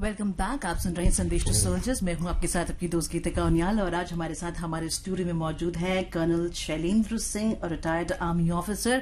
Welcome back. आप सुन रहे हैं संदेश टू सोल्जर्स। मैं हूं आपके साथ आपकी दोस्त गीतिका उनियाल और आज हमारे साथ हमारे स्टूडियो में मौजूद है कर्नल शैलेंद्र सिंह और रिटायर्ड आर्मी ऑफिसर।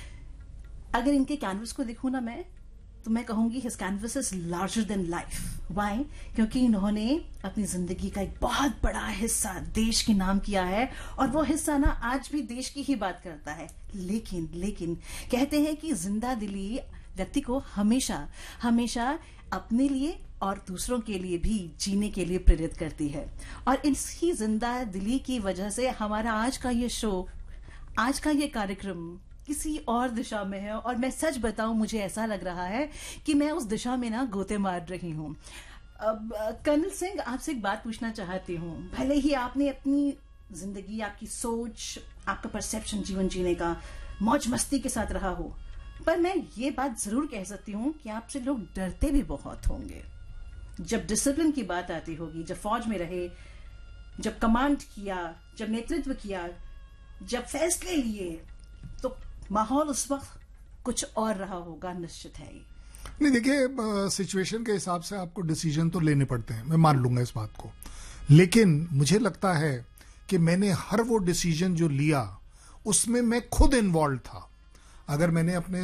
अगर इनके कैनवस को देखूं ना मैं, तो मैं कहूंगी his canvas is larger than life. Y? क्योंकि इन्होंने अपनी जिंदगी का एक बहुत बड़ा हिस्सा देश के नाम किया है और वो हिस्सा ना आज भी देश की ही बात करता है। लेकिन कहते हैं कि जिंदा दिली व्यक्ति को हमेशा हमेशा अपने लिए और दूसरों के लिए भी जीने के लिए प्रेरित करती है। और इसी जिंदा दिली की वजह से हमारा आज का ये शो, आज का ये कार्यक्रम किसी और दिशा में है। और मैं सच बताऊं, मुझे ऐसा लग रहा है कि मैं उस दिशा में ना गोते मार रही हूं। अब कर्नल सिंह, आपसे एक बात पूछना चाहती हूं। भले ही आपने अपनी जिंदगी, आपकी सोच, आपका परसेप्शन जीवन जीने का मौज मस्ती के साथ रहा हो, पर मैं ये बात जरूर कह सकती हूं कि आपसे लोग डरते भी बहुत होंगे। जब डिसिप्लिन की बात आती होगी, जब फौज में रहे, जब कमांड किया, जब नेतृत्व किया, जब फैसले लिए, तो माहौल उस वक्त कुछ और रहा होगा, निश्चित है। नहीं, देखिए, सिचुएशन के हिसाब से आपको डिसीजन तो लेने पड़ते हैं, मैं मान लूंगा इस बात को। लेकिन मुझे लगता है कि मैंने हर वो डिसीजन जो लिया उसमें मैं खुद इन्वॉल्व था। अगर मैंने अपने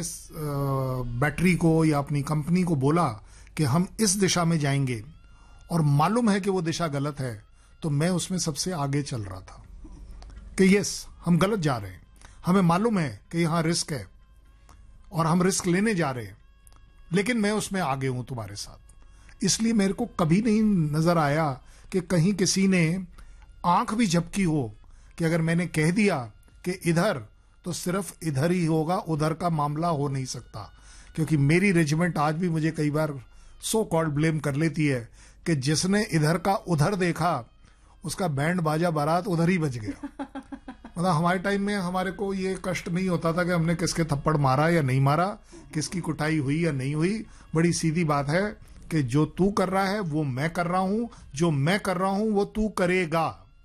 बैटरी को या अपनी कंपनी को बोला कि हम इस दिशा में जाएंगे और मालूम है कि वो दिशा गलत है, तो मैं उसमें सबसे आगे चल रहा था कि यस, हम गलत जा रहे हैं, हमें मालूम है कि यहां रिस्क है और हम रिस्क लेने जा रहे हैं, लेकिन मैं उसमें आगे हूं तुम्हारे साथ। इसलिए मेरे को कभी नहीं नजर आया कि कहीं किसी ने आंख भी झपकी हो कि अगर मैंने कह दिया कि इधर, तो सिर्फ इधर ही होगा, उधर का मामला हो नहीं सकता। क्योंकि मेरी रेजिमेंट आज भी मुझे कई बार सो कॉल्ड ब्लेम कर लेती है कि जिसने इधर का उधर देखा, उसका बैंड बाजा बारात उधर ही बज गया। मतलब हमारे टाइम में हमारे को ये कष्ट नहीं होता था कि हमने किसके थप्पड़ मारा या नहीं मारा, किसकी कुटाई हुई या नहीं हुई। बड़ी सीधी बात है कि जो तू कर रहा है वो मैं कर रहा हूं, जो मैं कर रहा हूं वो तू करेगा।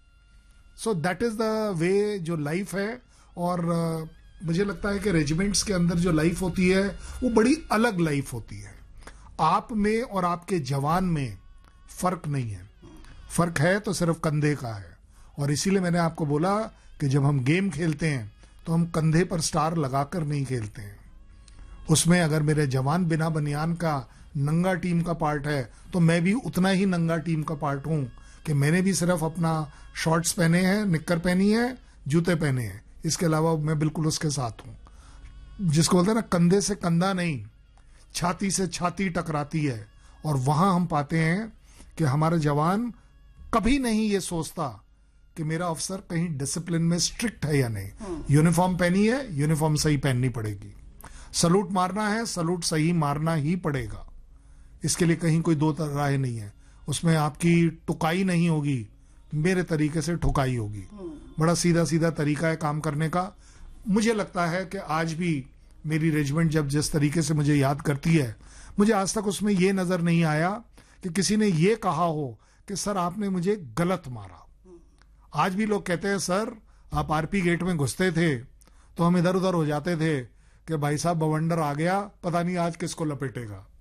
So that is the way जो लाइफ है। और मुझे लगता है कि रेजिमेंट्स के अंदर जो लाइफ होती है वो बड़ी अलग लाइफ होती है। आप में और आपके जवान में फर्क नहीं है, फर्क है तो सिर्फ कंधे का है। और इसीलिए मैंने आपको बोला कि जब हम गेम खेलते हैं तो हम कंधे पर स्टार लगाकर नहीं खेलते हैं। उसमें अगर मेरे जवान बिना बनियान का नंगा टीम का पार्ट है, तो मैं भी उतना ही नंगा टीम का पार्ट हूं कि मैंने भी सिर्फ अपना शॉर्ट्स पहने हैं, निक्कर पहनी है, जूते पहने हैं, इसके अलावा मैं बिल्कुल उसके साथ हूं। जिसको बोलते हैं ना, कंधे से कंधा नहीं, छाती से छाती टकराती है। और वहां हम पाते हैं कि हमारा जवान कभी नहीं ये सोचता कि मेरा अफसर कहीं डिसिप्लिन में स्ट्रिक्ट है या नहीं। यूनिफॉर्म पहनी है, यूनिफॉर्म सही पहननी पड़ेगी। सलूट मारना है, सलूट सही मारना ही पड़ेगा। इसके लिए कहीं कोई दो राय नहीं है। उसमें आपकी टुकाई नहीं होगी, मेरे तरीके से ठुकाई होगी। बड़ा सीधा सीधा तरीका है काम करने का। मुझे लगता है कि आज भी मेरी रेजिमेंट जब जिस तरीके से मुझे याद करती है, मुझे आज तक उसमें यह नजर नहीं आया कि किसी ने यह कहा हो कि सर आपने मुझे गलत मारा। आज भी लोग कहते हैं सर आप आरपी गेट में घुसते थे तो हम इधर उधर हो जाते थे कि भाई साहब बवंडर आ गया, पता नहीं आज किसको लपेटेगा।